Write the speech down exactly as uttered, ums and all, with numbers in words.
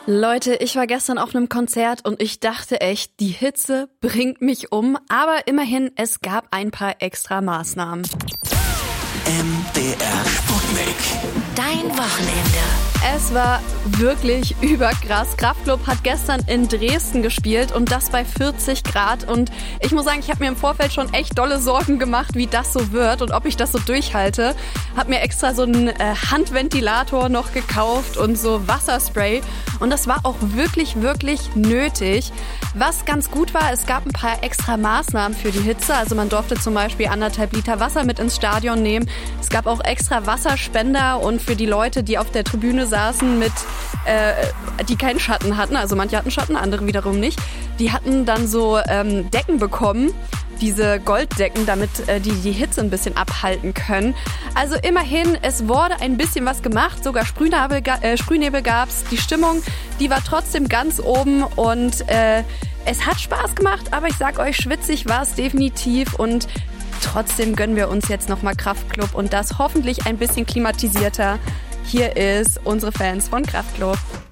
Leute, ich war gestern auf einem Konzert und ich dachte echt, die Hitze bringt mich um. Aber immerhin, es gab ein paar extra Maßnahmen. M D R Sputnik. Dein Wochenende. Es war wirklich überkrass. Kraftklub hat gestern in Dresden gespielt und das bei vierzig Grad. Und ich muss sagen, ich habe mir im Vorfeld schon echt dolle Sorgen gemacht, wie das so wird und ob ich das so durchhalte. Hab mir extra so einen äh, Handventilator noch gekauft und so Wasserspray. Und das war auch wirklich, wirklich nötig. Was ganz gut war, es gab ein paar extra Maßnahmen für die Hitze. Also man durfte zum Beispiel anderthalb Liter Wasser mit ins Stadion nehmen. Es gab auch extra Wasserspender und für die Leute, die auf der Tribüne saßen, mit, äh, die keinen Schatten hatten, also manche hatten Schatten, andere wiederum nicht, die hatten dann so ähm, Decken bekommen, diese Golddecken, damit äh, die die Hitze ein bisschen abhalten können. Also immerhin, es wurde ein bisschen was gemacht, sogar Sprühnebel, äh, Sprühnebel gab's. Die Stimmung, die war trotzdem ganz oben und äh, es hat Spaß gemacht, aber ich sag euch, schwitzig war es definitiv und trotzdem gönnen wir uns jetzt nochmal Kraftklub und das hoffentlich ein bisschen klimatisierter. Hier ist unsere Fans von Kraftklub.